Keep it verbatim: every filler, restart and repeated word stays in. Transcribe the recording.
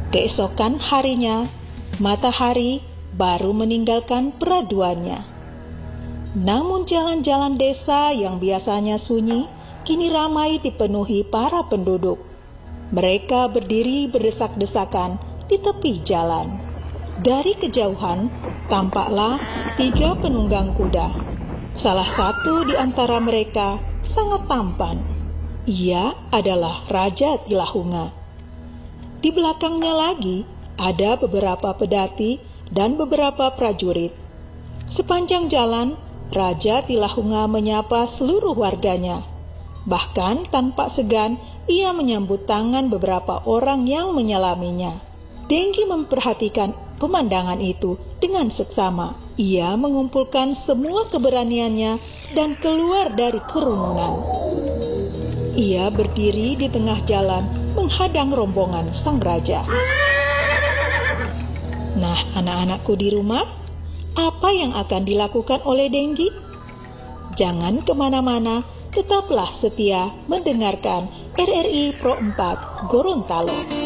Keesokan harinya, matahari baru meninggalkan peraduannya. Namun jalan-jalan desa yang biasanya sunyi, kini ramai dipenuhi para penduduk. Mereka berdiri berdesak-desakan di tepi jalan. Dari kejauhan, tampaklah tiga penunggang kuda. Salah satu di antara mereka sangat tampan. Ia adalah Raja Tilahunga. Di belakangnya lagi ada beberapa pedati dan beberapa prajurit. Sepanjang jalan, Raja Tilahunga menyapa seluruh warganya. Bahkan tanpa segan, ia menyambut tangan beberapa orang yang menyalaminya. Dengki memperhatikan pemandangan itu dengan seksama. Ia mengumpulkan semua keberaniannya dan keluar dari kerumunan. Ia berdiri di tengah jalan menghadang rombongan sang raja. Nah, anak-anakku di rumah, apa yang akan dilakukan oleh Dengki? Jangan kemana-mana, tetaplah setia mendengarkan R R I Pro empat Gorontalo.